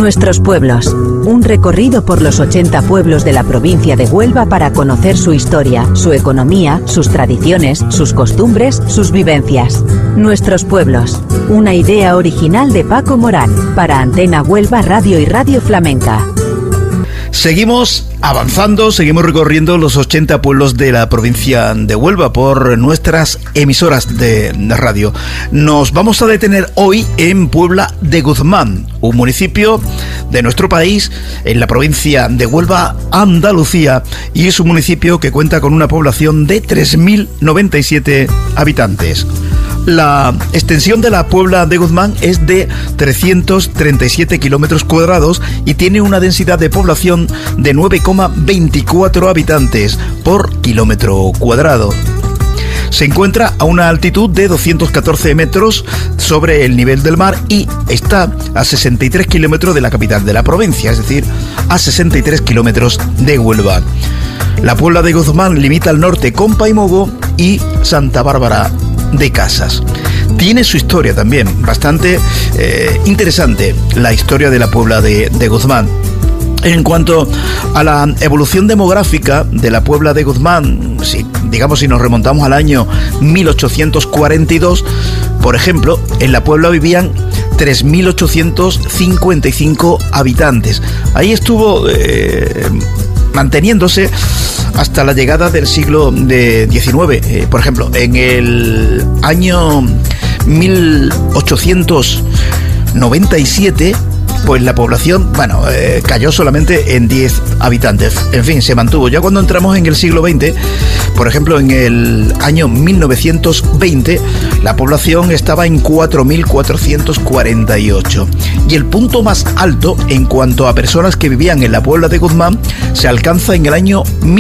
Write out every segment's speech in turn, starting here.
Nuestros pueblos. Un recorrido por los 80 pueblos de la provincia de Huelva para conocer su historia, su economía, sus tradiciones, sus costumbres, sus vivencias. Nuestros pueblos. Una idea original de Paco Morán para Antena Huelva Radio y Radio Flamenca. Seguimos avanzando, seguimos recorriendo los 80 pueblos de la provincia de Huelva por nuestras emisoras de radio. Nos vamos a detener hoy en Puebla de Guzmán, un municipio de nuestro país, en la provincia de Huelva, Andalucía, y es un municipio que cuenta con una población de 3.097 habitantes. La extensión de la Puebla de Guzmán es de 337 kilómetros cuadrados y tiene una densidad de población de 9,24 habitantes por kilómetro cuadrado. Se encuentra a una altitud de 214 metros sobre el nivel del mar y está a 63 kilómetros de la capital de la provincia, es decir, a 63 kilómetros de Huelva. La Puebla de Guzmán limita al norte con Paimogo y Santa Bárbara de Casas. Tiene su historia también, bastante interesante, la historia de la Puebla de Guzmán. En cuanto a la evolución demográfica de la Puebla de Guzmán, si nos remontamos al año 1842, por ejemplo, en la Puebla vivían 3.855 habitantes. Ahí estuvo manteniéndose hasta la llegada del siglo XIX. Por ejemplo, en el año 1897, pues la población, cayó solamente en 10 habitantes. En fin, se mantuvo. Ya cuando entramos en el siglo XX, por ejemplo, en el año 1920, la población estaba en 4.448. Y el punto más alto en cuanto a personas que vivían en la Puebla de Guzmán se alcanza en el año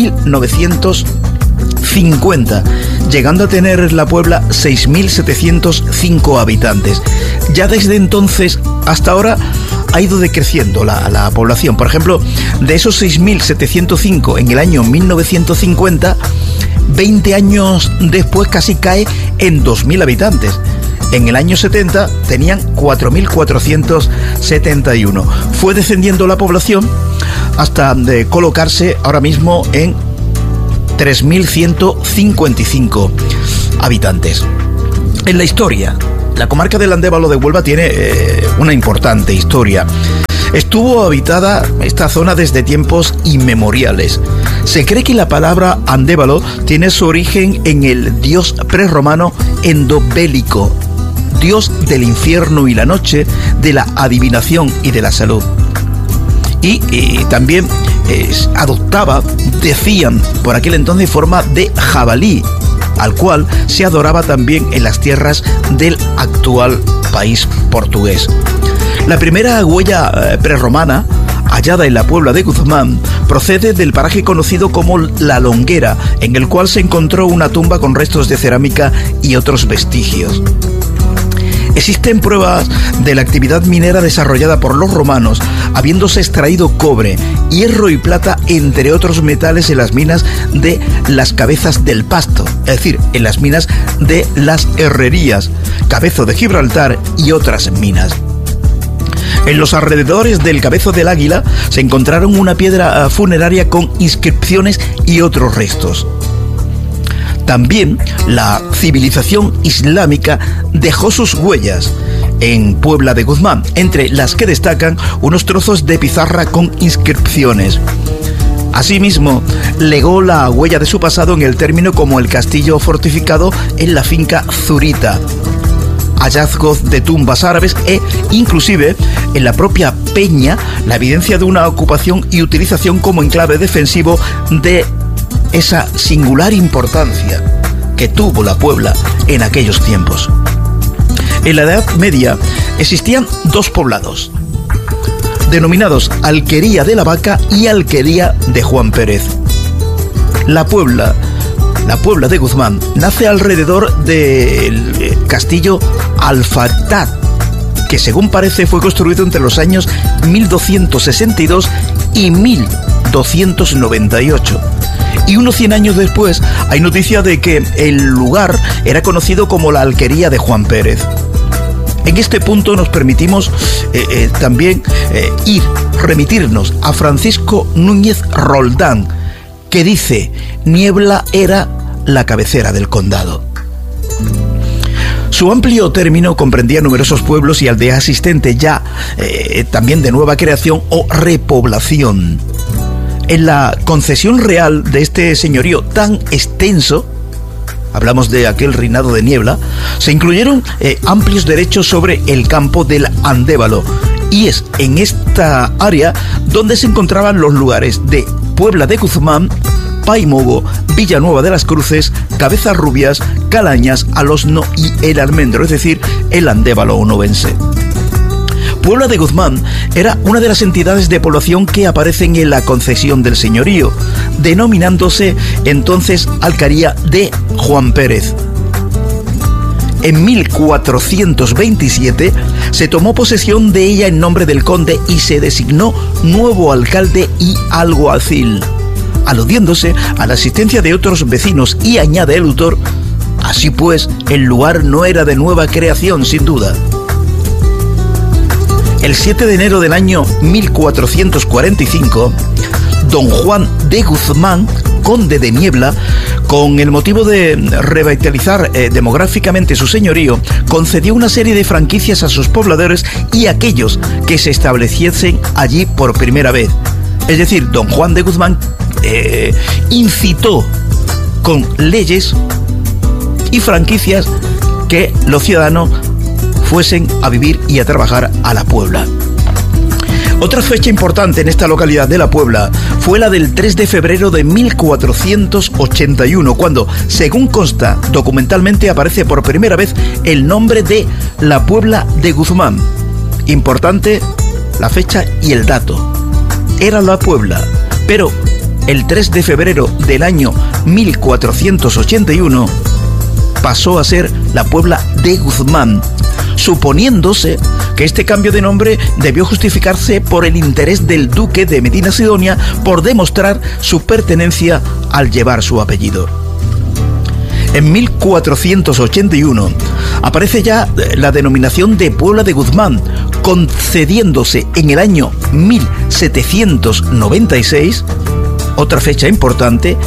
1950, llegando a tener la Puebla 6.705 habitantes. Ya desde entonces hasta ahora ha ido decreciendo la población. Por ejemplo, de esos 6.705 en el año 1950, 20 años después casi cae en 2.000 habitantes. En el año 70 tenían 4.471. Fue descendiendo la población hasta colocarse ahora mismo en 3.155 habitantes. En la historia, la comarca del Andévalo de Huelva tiene una importante historia. Estuvo habitada esta zona desde tiempos inmemoriales. Se cree que la palabra Andévalo tiene su origen en el dios prerromano Endobélico, dios del infierno y la noche, de la adivinación y de la salud. Y también adoptaba, decían por aquel entonces, forma de jabalí, al cual se adoraba también en las tierras del actual país portugués. La primera huella prerromana, hallada en la Puebla de Guzmán, procede del paraje conocido como La Longuera, en el cual se encontró una tumba con restos de cerámica y otros vestigios. Existen pruebas de la actividad minera desarrollada por los romanos, habiéndose extraído cobre, hierro y plata, entre otros metales, en las minas de las Cabezas del Pasto, es decir, en las minas de las Herrerías, Cabezo de Gibraltar y otras minas. En los alrededores del Cabezo del Águila se encontraron una piedra funeraria con inscripciones y otros restos. También la civilización islámica dejó sus huellas en Puebla de Guzmán, entre las que destacan unos trozos de pizarra con inscripciones. Asimismo, legó la huella de su pasado en el término como el castillo fortificado en la finca Zurita, hallazgos de tumbas árabes e inclusive en la propia peña la evidencia de una ocupación y utilización como enclave defensivo de esa singular importancia que tuvo la Puebla en aquellos tiempos. En la Edad Media existían dos poblados, denominados Alquería de la Vaca y Alquería de Juan Pérez. La Puebla de Guzmán nace alrededor del castillo Alfatad, que según parece fue construido entre los años 1262 y 1298. Y unos 100 años después hay noticia de que el lugar era conocido como la Alquería de Juan Pérez. En este punto nos permitimos también remitirnos a Francisco Núñez Roldán, que dice: Niebla era la cabecera del condado. Su amplio término comprendía numerosos pueblos y aldeas existentes ya también de nueva creación o repoblación. En la concesión real de este señorío tan extenso, hablamos de aquel reinado de Niebla, se incluyeron amplios derechos sobre el campo del Andévalo, y es en esta área donde se encontraban los lugares de Puebla de Guzmán, Paimogo, Villanueva de las Cruces, Cabezas Rubias, Calañas, Alosno y El Almendro, es decir, el Andévalo onubense. Puebla de Guzmán era una de las entidades de población que aparecen en la concesión del señorío, denominándose entonces Alcaría de Juan Pérez. En 1427 se tomó posesión de ella en nombre del conde y se designó nuevo alcalde y alguacil, aludiéndose a la existencia de otros vecinos, y añade el autor: así pues, el lugar no era de nueva creación, sin duda. El 7 de enero del año 1445, don Juan de Guzmán, conde de Niebla, con el motivo de revitalizar demográficamente su señorío, concedió una serie de franquicias a sus pobladores y a aquellos que se estableciesen allí por primera vez. Es decir, don Juan de Guzmán incitó con leyes y franquicias que los ciudadanos fuesen a vivir y a trabajar a la Puebla. Otra fecha importante en esta localidad de la Puebla fue la del 3 de febrero de 1481, cuando, según consta documentalmente, aparece por primera vez el nombre de la Puebla de Guzmán. Importante la fecha y el dato. Era la Puebla, pero el 3 de febrero del año 1481 pasó a ser la Puebla de Guzmán, suponiéndose que este cambio de nombre debió justificarse por el interés del duque de Medina Sidonia por demostrar su pertenencia al llevar su apellido. En 1481 aparece ya la denominación de Puebla de Guzmán, concediéndose en el año 1796, otra fecha importante,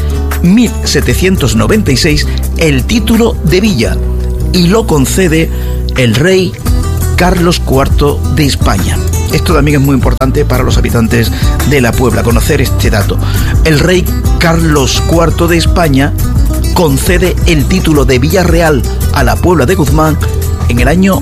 1796, el título de villa, y lo concede el rey Carlos IV de España. Esto también es muy importante para los habitantes de la Puebla, conocer este dato. El rey Carlos IV de España concede el título de Villa Real a la Puebla de Guzmán en el año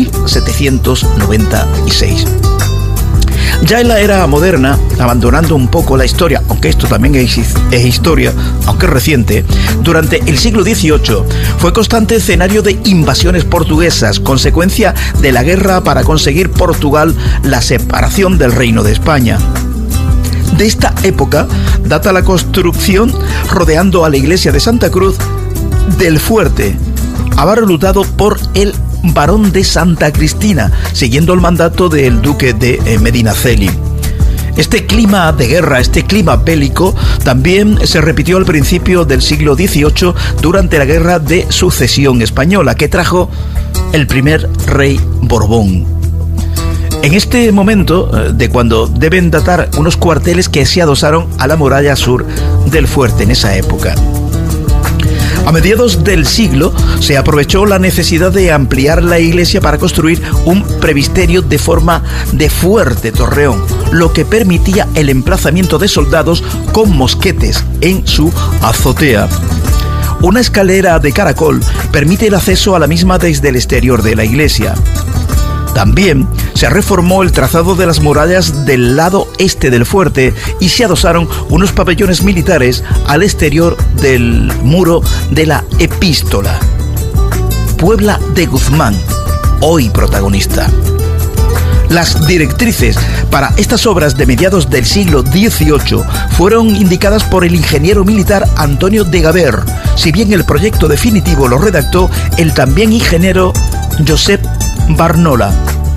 1796. Ya en la era moderna, abandonando un poco la historia, aunque esto también es historia, aunque es reciente, durante el siglo XVIII fue constante escenario de invasiones portuguesas, consecuencia de la guerra para conseguir Portugal la separación del Reino de España. De esta época data la construcción rodeando a la iglesia de Santa Cruz del Fuerte, abarrotado por el Barón de Santa Cristina, siguiendo el mandato del duque de Medinaceli. Este clima de guerra, este clima bélico, también se repitió al principio del siglo XVIII durante la Guerra de Sucesión Española, que trajo el primer rey Borbón. En este momento, de cuando deben datar unos cuarteles que se adosaron a la muralla sur del fuerte en esa época. A mediados del siglo se aprovechó la necesidad de ampliar la iglesia para construir un presbiterio de forma de fuerte torreón, lo que permitía el emplazamiento de soldados con mosquetes en su azotea. Una escalera de caracol permite el acceso a la misma desde el exterior de la iglesia. También se reformó el trazado de las murallas del lado este del fuerte y se adosaron unos pabellones militares al exterior del muro de la epístola. Puebla de Guzmán, hoy protagonista. Las directrices para estas obras de mediados del siglo XVIII fueron indicadas por el ingeniero militar Antonio de Gaber, si bien el proyecto definitivo lo redactó el también ingeniero Josep Barnola.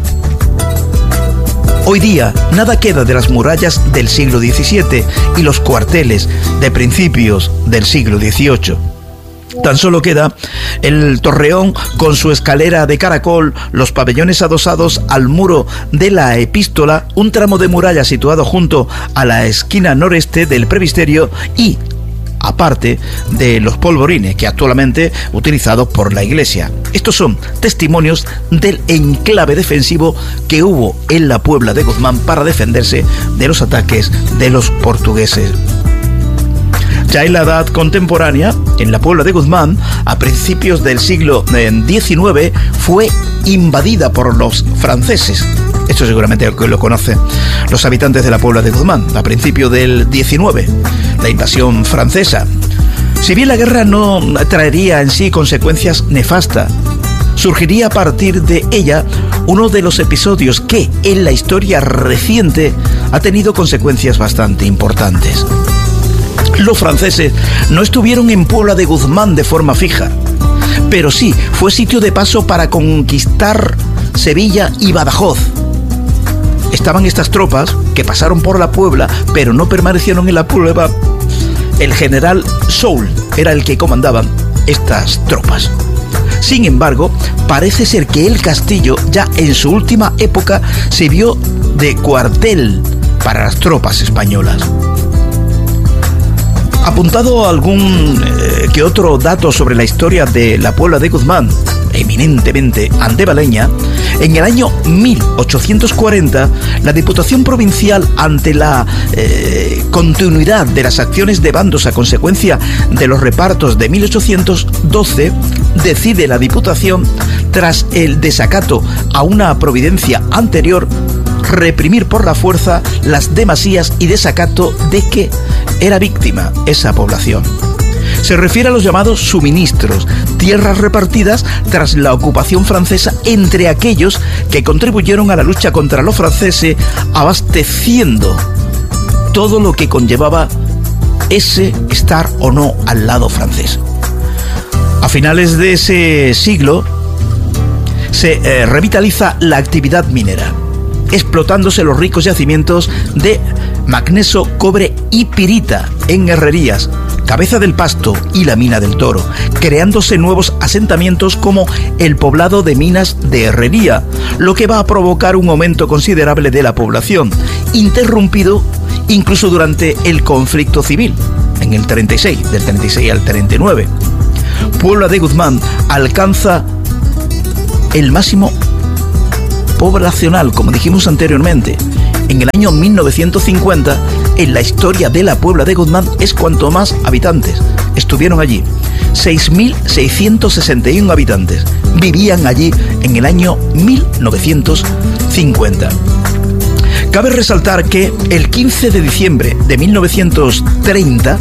Hoy día nada queda de las murallas del siglo XVII y los cuarteles de principios del siglo XVIII. Tan solo queda el torreón con su escalera de caracol, los pabellones adosados al muro de la epístola, un tramo de muralla situado junto a la esquina noreste del presbiterio y, aparte de los polvorines que actualmente utilizados por la iglesia. Estos son testimonios del enclave defensivo que hubo en la Puebla de Guzmán para defenderse de los ataques de los portugueses. Ya en la edad contemporánea, en la Puebla de Guzmán, a principios del siglo XIX, fue invadida por los franceses. Esto seguramente lo conocen los habitantes de la Puebla de Guzmán. A principios del XIX, la invasión francesa. Si bien la guerra no traería en sí consecuencias nefastas, surgiría a partir de ella uno de los episodios que en la historia reciente ha tenido consecuencias bastante importantes. Los franceses no estuvieron en Puebla de Guzmán de forma fija, pero sí fue sitio de paso para conquistar Sevilla y Badajoz. Estaban estas tropas que pasaron por la Puebla, pero no permanecieron en la Puebla. El general Soult era el que comandaba estas tropas. Sin embargo, parece ser que el castillo ya en su última época sirvió de cuartel para las tropas españolas. Apuntado algún que otro dato sobre la historia de la Puebla de Guzmán, eminentemente andevaleña, en el año 1840, la Diputación Provincial, ante la continuidad de las acciones de bandos a consecuencia de los repartos de 1812, decide la Diputación, tras el desacato a una providencia anterior, reprimir por la fuerza las demasías y desacato de que era víctima esa población. Se refiere a los llamados suministros, tierras repartidas tras la ocupación francesa entre aquellos que contribuyeron a la lucha contra los franceses, abasteciendo todo lo que conllevaba ese estar o no al lado francés. A finales de ese siglo se revitaliza la actividad minera, explotándose los ricos yacimientos de magnesio, cobre y pirita en Herrerías, Cabeza del Pasto y la Mina del Toro, creándose nuevos asentamientos como el poblado de Minas de Herrería, lo que va a provocar un aumento considerable de la población, interrumpido incluso durante el conflicto civil, en el 36, del 36 al 39. Puebla de Guzmán alcanza el máximo poblacional, como dijimos anteriormente. En el año 1950, en la historia de la Puebla de Guzmán, es cuanto más habitantes estuvieron allí. 6.661 habitantes vivían allí en el año 1950. Cabe resaltar que el 15 de diciembre de 1930,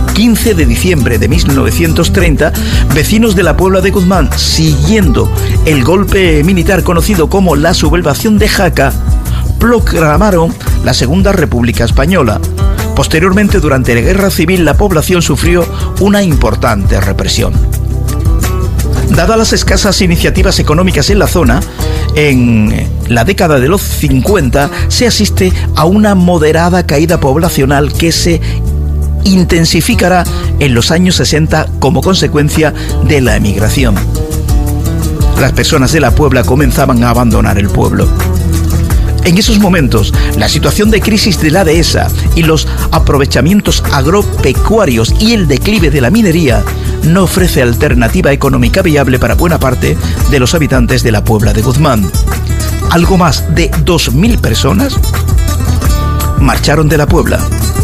vecinos de la Puebla de Guzmán, siguiendo el golpe militar conocido como la sublevación de Jaca, proclamaron la Segunda República Española. Posteriormente, durante la Guerra Civil, la población sufrió una importante represión. Dadas las escasas iniciativas económicas en la zona, en la década de los 50 se asiste a una moderada caída poblacional que se intensificará en los años 60 como consecuencia de la emigración. Las personas de la Puebla comenzaban a abandonar el pueblo. En esos momentos, la situación de crisis de la dehesa y los aprovechamientos agropecuarios y el declive de la minería no ofrece alternativa económica viable para buena parte de los habitantes de la Puebla de Guzmán. Algo más de 2.000 personas marcharon de la Puebla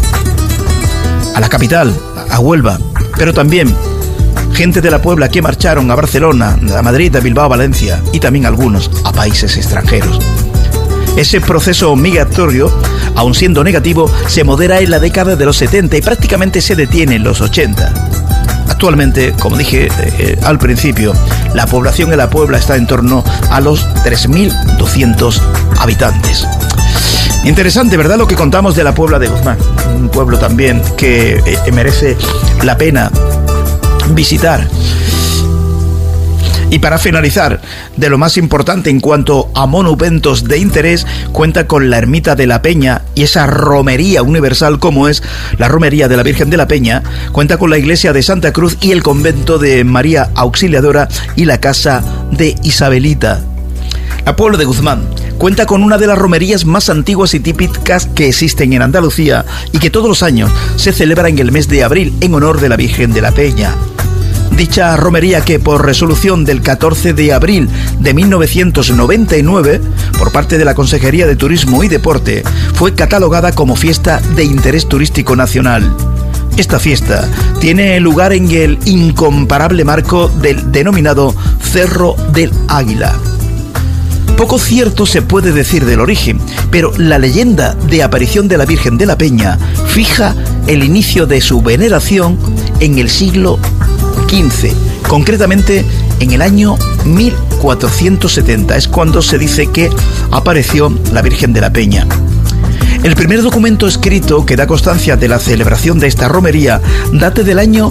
a la capital, a Huelva, pero también gente de la Puebla que marcharon a Barcelona, a Madrid, a Bilbao, a Valencia y también algunos a países extranjeros. Ese proceso migratorio, aun siendo negativo, se modera en la década de los 70 y prácticamente se detiene en los 80. Actualmente, como dije al principio, la población en la Puebla está en torno a los 3.200 habitantes. Interesante, ¿verdad?, lo que contamos de la Puebla de Guzmán. Un pueblo también que merece la pena visitar. Y para finalizar, de lo más importante en cuanto a monumentos de interés, cuenta con la Ermita de la Peña y esa romería universal como es la romería de la Virgen de la Peña, cuenta con la iglesia de Santa Cruz y el convento de María Auxiliadora y la casa de Isabelita. La Puebla de Guzmán cuenta con una de las romerías más antiguas y típicas que existen en Andalucía y que todos los años se celebra en el mes de abril en honor de la Virgen de la Peña. Dicha romería, que por resolución del 14 de abril de 1999 por parte de la Consejería de Turismo y Deporte, fue catalogada como fiesta de interés turístico nacional. Esta fiesta tiene lugar en el incomparable marco del denominado Cerro del Águila. Poco cierto se puede decir del origen, pero la leyenda de aparición de la Virgen de la Peña fija el inicio de su veneración en el siglo XV, concretamente en el año 1470, es cuando se dice que apareció la Virgen de la Peña. El primer documento escrito que da constancia de la celebración de esta romería data del año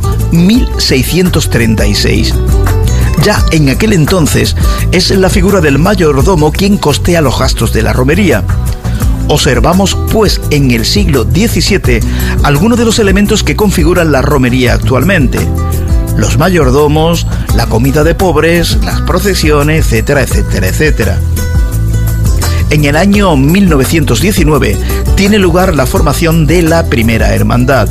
1636. Ya en aquel entonces es la figura del mayordomo quien costea los gastos de la romería. Observamos, pues, en el siglo XVII algunos de los elementos que configuran la romería actualmente: los mayordomos, la comida de pobres, las procesiones, etcétera, etcétera, etcétera. En el año 1919 tiene lugar la formación de la primera hermandad.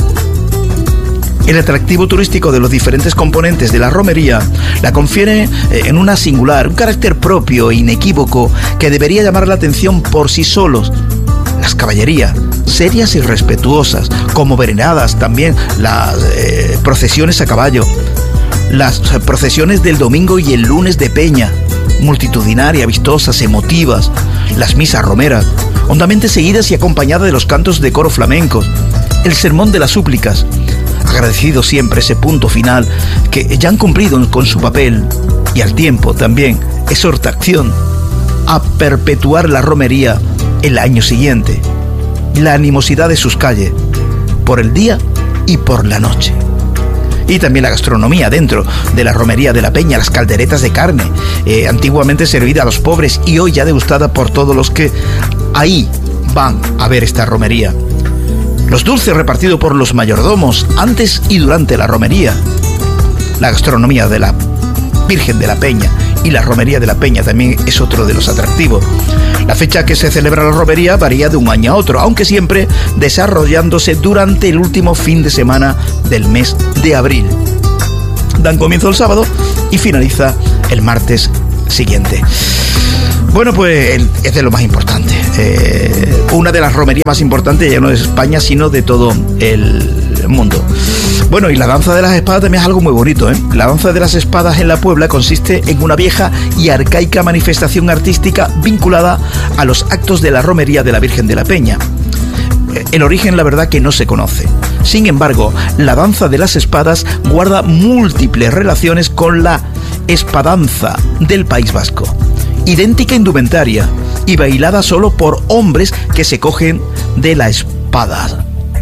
El atractivo turístico de los diferentes componentes de la romería la confiere en un carácter propio e inequívoco que debería llamar la atención por sí solos. Las caballerías, serias y respetuosas, como veneradas también las procesiones a caballo, las procesiones del domingo y el lunes de Peña, multitudinarias, vistosas, emotivas, las misas romeras, hondamente seguidas y acompañadas de los cantos de coro flamencos, el sermón de las súplicas, agradecido siempre ese punto final que ya han cumplido con su papel, y al tiempo también exhortación a perpetuar la romería el año siguiente, la animosidad de sus calles, por el día y por la noche. Y también la gastronomía dentro de la romería de la Peña, las calderetas de carne, antiguamente servida a los pobres y hoy ya degustada por todos los que ahí van a ver esta romería. Los dulces repartidos por los mayordomos antes y durante la romería. La gastronomía de la Virgen de la Peña y la romería de la Peña también es otro de los atractivos. La fecha que se celebra la romería varía de un año a otro, aunque siempre desarrollándose durante el último fin de semana del mes de abril. Dan comienzo el sábado y finaliza el martes siguiente. Bueno, pues es de lo más importante. Una de las romerías más importantes ya no de España, sino de todo el mundo. Bueno, y la danza de las espadas también es algo muy bonito, ¿eh? La danza de las espadas en la Puebla consiste en una vieja y arcaica manifestación artística vinculada a los actos de la romería de la Virgen de la Peña. El origen, la verdad, que no se conoce. Sin embargo, la danza de las espadas guarda múltiples relaciones con la espadanza del País Vasco. Idéntica indumentaria y bailada solo por hombres que se cogen de la espada.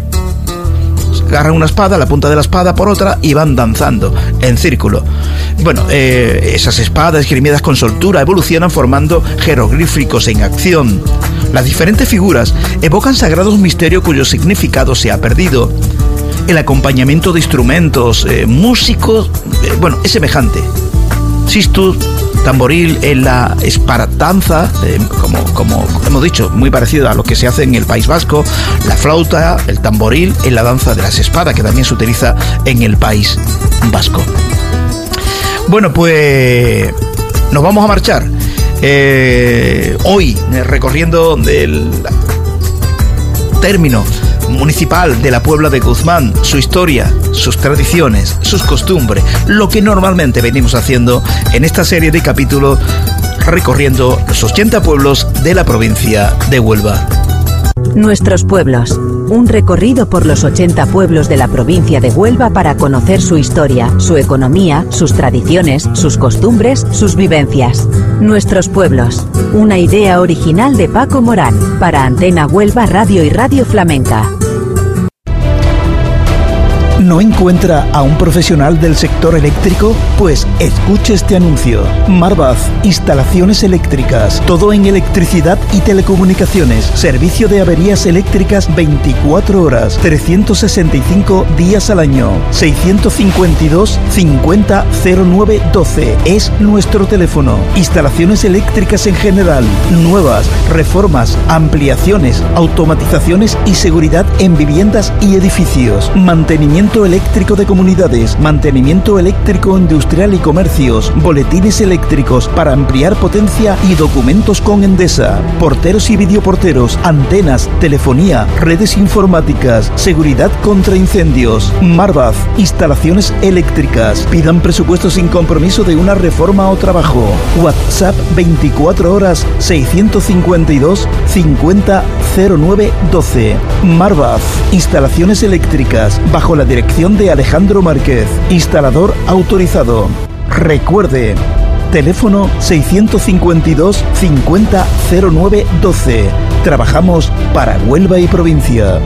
Agarran una espada, la punta de la espada por otra y van danzando en círculo. Bueno, esas espadas esgrimidas con soltura evolucionan formando jeroglíficos en acción. Las diferentes figuras evocan sagrados misterios cuyo significado se ha perdido. El acompañamiento de instrumentos músicos, es semejante. Sistus, tamboril en la esparatanza, como hemos dicho, muy parecido a lo que se hace en el País Vasco, la flauta, el tamboril en la danza de las espadas, que también se utiliza en el País Vasco. Bueno, pues nos vamos a marchar. Hoy, recorriendo el término municipal de la Puebla de Guzmán, su historia, sus tradiciones, sus costumbres, lo que normalmente venimos haciendo en esta serie de capítulos recorriendo los 80 pueblos de la provincia de Huelva. Nuestros pueblos. Un recorrido por los 80 pueblos de la provincia de Huelva para conocer su historia, su economía, sus tradiciones, sus costumbres, sus vivencias. Nuestros pueblos. Una idea original de Paco Morán para Antena Huelva Radio y Radio Flamenca. ¿No encuentra a un profesional del sector eléctrico? Pues escuche este anuncio. Marbath, instalaciones eléctricas, todo en electricidad y telecomunicaciones, servicio de averías eléctricas 24 horas, 365 días al año. 652 50 09 12 es nuestro teléfono. Instalaciones eléctricas en general, nuevas, reformas, ampliaciones, automatizaciones y seguridad en viviendas y edificios. Mantenimiento eléctrico de comunidades, mantenimiento eléctrico industrial y comercios, boletines eléctricos para ampliar potencia y documentos con Endesa, porteros y videoporteros, antenas, telefonía, redes informáticas, seguridad contra incendios. Marbath, instalaciones eléctricas. Pidan presupuesto sin compromiso de una reforma o trabajo. WhatsApp 24 horas 652 50 09 12. Marbath, instalaciones eléctricas, bajo la dirección de Alejandro Márquez, instalador autorizado. Recuerde, teléfono 652 50 09 12. Trabajamos para Huelva y provincia.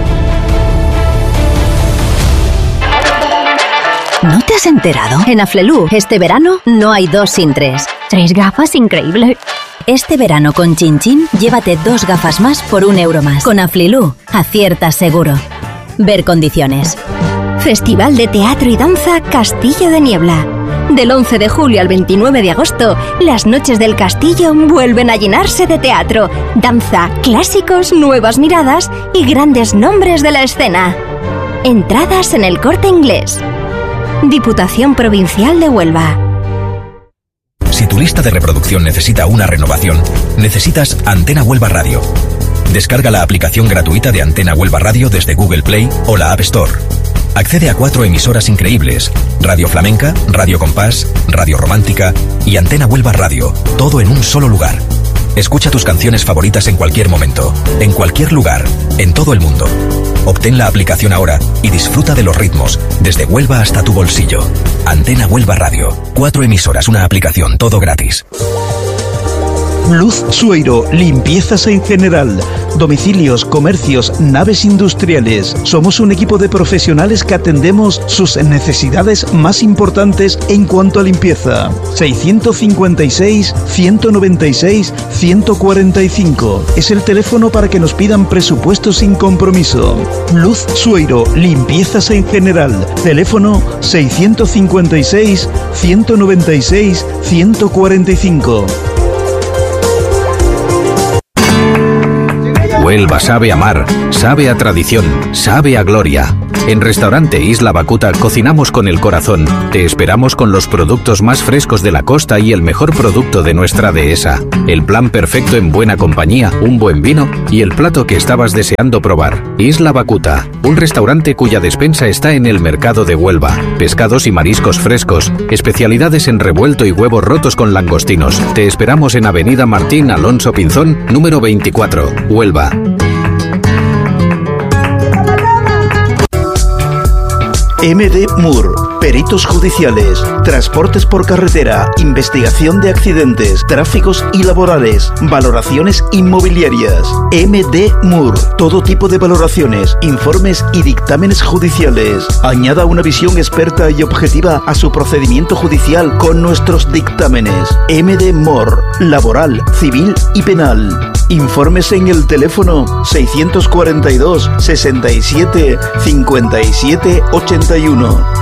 ¿No te has enterado? En Aflelu, este verano no hay 2 sin 3. 3 gafas, increíble. Este verano con Chin Chin, llévate 2 gafas más por €1 más. Con Aflelu, aciertas seguro. Ver condiciones. Festival de Teatro y Danza Castillo de Niebla. Del 11 de julio al 29 de agosto, las noches del castillo vuelven a llenarse de teatro, danza, clásicos, nuevas miradas y grandes nombres de la escena. Entradas en El Corte Inglés. Diputación Provincial de Huelva. Si tu lista de reproducción necesita una renovación, necesitas Antena Huelva Radio. Descarga la aplicación gratuita de Antena Huelva Radio desde Google Play o la App Store. Accede a 4 emisoras increíbles: Radio Flamenca, Radio Compás, Radio Romántica y Antena Huelva Radio, todo en un solo lugar. Escucha tus canciones favoritas en cualquier momento, en cualquier lugar, en todo el mundo. Obtén la aplicación ahora y disfruta de los ritmos, desde Huelva hasta tu bolsillo. Antena Huelva Radio. 4 emisoras, una aplicación, todo gratis. Luz Sueiro, limpiezas en general, domicilios, comercios, naves industriales. Somos un equipo de profesionales que atendemos sus necesidades más importantes en cuanto a limpieza. 656 196 145 es el teléfono para que nos pidan presupuesto sin compromiso. Luz Sueiro, limpiezas en general. Teléfono 656 196 145. Huelva sabe a mar, sabe a tradición, sabe a gloria. En Restaurante Isla Bacuta cocinamos con el corazón. Te esperamos con los productos más frescos de la costa y el mejor producto de nuestra dehesa. El plan perfecto en buena compañía, un buen vino y el plato que estabas deseando probar. Isla Bacuta, un restaurante cuya despensa está en el mercado de Huelva. Pescados y mariscos frescos, especialidades en revuelto y huevos rotos con langostinos. Te esperamos en Avenida Martín Alonso Pinzón, número 24, Huelva. MD Moore, peritos judiciales, transportes por carretera, investigación de accidentes, tráficos y laborales, valoraciones inmobiliarias. MD Moore, todo tipo de valoraciones, informes y dictámenes judiciales. Añada una visión experta y objetiva a su procedimiento judicial con nuestros dictámenes. MD Moore, laboral, civil y penal. Informes en el teléfono 642 67 57 81.